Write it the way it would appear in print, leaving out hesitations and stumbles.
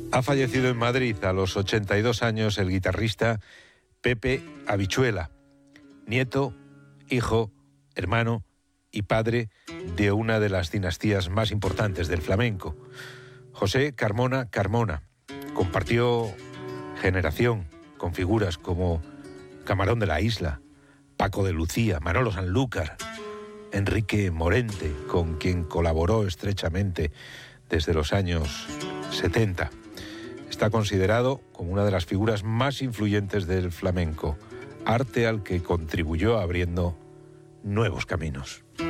Ha fallecido en Madrid a los 82 años el guitarrista Pepe Habichuela, nieto, hijo, hermano y padre de una de las dinastías más importantes del flamenco. José Carmona Carmona compartió generación con figuras como Camarón de la Isla, Paco de Lucía, Manolo Sanlúcar, Enrique Morente, con quien colaboró estrechamente desde los años 70. Está considerado como una de las figuras más influyentes del flamenco, arte al que contribuyó abriendo nuevos caminos.